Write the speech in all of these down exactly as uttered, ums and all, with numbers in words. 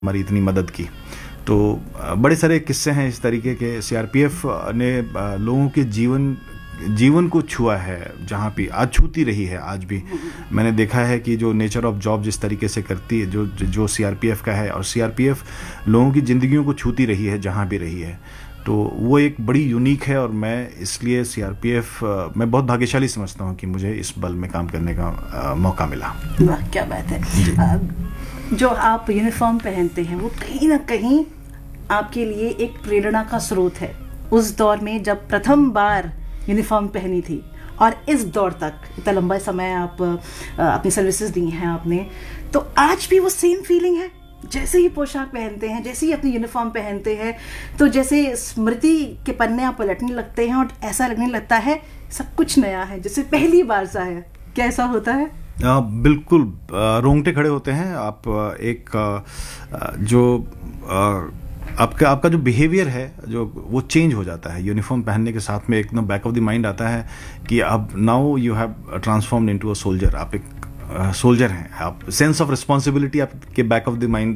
हमारी इतनी मदद की। तो बड़े सारे किस्से हैं इस तरीके के। सीआरपीएफ ने लोगों के जीवन जीवन को छुआ है, जहाँ पे आज छूती रही है। आज भी मैंने देखा है कि जो नेचर ऑफ जॉब जिस तरीके से करती है, जो जो सीआरपीएफ का है, और सीआरपीएफ लोगों की ज़िंदगियों को छूती रही है जहाँ भी रही है। तो वो एक बड़ी यूनिक है, और मैं इसलिए सीआरपीएफ मैं बहुत भाग्यशाली समझता हूँ कि मुझे इस बल में काम करने का आ, मौका मिला। वाह, क्या बात है। जो आप यूनिफॉर्म पहनते हैं वो कहीं ना कहीं आपके लिए एक प्रेरणा का स्रोत है। उस दौर में जब प्रथम बार यूनिफॉर्म पहनी थी और इस दौर तक इतना लंबा समय आप अपनी सर्विसेज दी हैं आपने, तो आज भी वो सेम फीलिंग है? जैसे ही पोशाक पहनते हैं, जैसे ही अपनी यूनिफॉर्म पहनते हैं, तो जैसे स्मृति के पन्ने आप पलटने लगते हैं और ऐसा लगने लगता है सब कुछ नया है, जैसे पहली बार सा है। क्या ऐसा होता है? आ, बिल्कुल, रोंगटे खड़े होते हैं। आप एक आ, जो आ, आपका आपका जो बिहेवियर है जो वो चेंज हो जाता है यूनिफॉर्म पहनने के साथ में। एकदम बैक ऑफ द माइंड आता है कि अब now you have transformed into a soldier. आप एक सोल्जर हैं, आप सेंस ऑफ रिस्पॉन्सिबिलिटी आपके बैक ऑफ द माइंड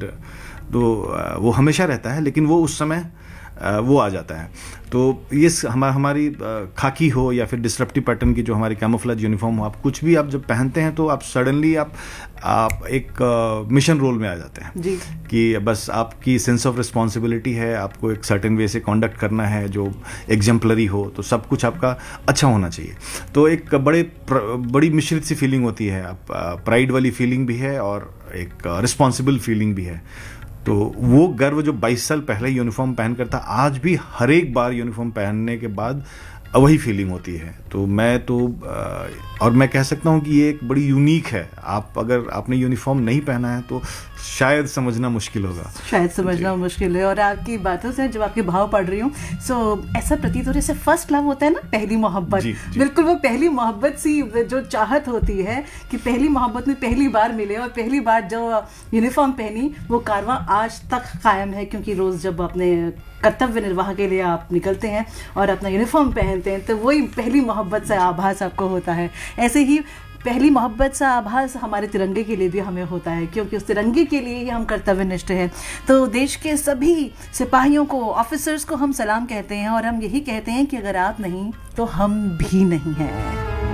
तो uh, वो हमेशा रहता है, लेकिन वो उस समय uh, वो आ जाता है। तो ये हमा, हमारी खाकी हो या फिर डिस्रप्टिव पैटर्न की जो हमारी कैमोफ्लेज यूनिफॉर्म हो, आप कुछ भी आप जब पहनते हैं तो आप सडनली आप आप एक मिशन रोल में आ जाते हैं जी। कि बस आपकी सेंस ऑफ रिस्पॉन्सिबिलिटी है, आपको एक सर्टेन वे से कॉन्डक्ट करना है जो एग्जाम्पलरी हो, तो सब कुछ आपका अच्छा होना चाहिए। तो एक बड़े बड़ी मिश्रित सी फीलिंग होती है। आप प्राइड वाली फीलिंग भी है और एक रिस्पॉन्सिबल फीलिंग भी है। तो वो गर्व जो बाईस साल पहले यूनिफॉर्म पहन कर था, आज भी हर एक बार यूनिफॉर्म पहनने के बाद वही फीलिंग होती है। तो मैं तो और मैं कह सकता हूँ कि ये एक बड़ी यूनिक है। आप अगर आपने यूनिफॉर्म नहीं पहना है तो शायद समझना मुश्किल होगा, शायद समझना मुश्किल है। और आपकी बातों से जब आपके भाव पढ़ रही हूँ, सो ऐसा प्रतीत हो रहा है जैसे फर्स्ट लव होता है ना, पहली मोहब्बत। बिल्कुल वो पहली मोहब्बत सी जो चाहत होती है कि पहली मोहब्बत में पहली बार मिले, और पहली बार जो यूनिफॉर्म पहनी वो कारवां आज तक कायम है। क्योंकि रोज जब अपने कर्तव्य निर्वाह के लिए आप निकलते हैं और अपना यूनिफॉर्म पहनते हैं, तो वही पहली मोहब्बत से आभास आपको होता है। ऐसे ही पहली मोहब्बत सा आभास हमारे तिरंगे के लिए भी हमें होता है, क्योंकि उस तिरंगे के लिए ही हम कर्तव्यनिष्ठ हैं। तो देश के सभी सिपाहियों को, ऑफिसर्स को हम सलाम कहते हैं, और हम यही कहते हैं कि अगर आप नहीं तो हम भी नहीं हैं।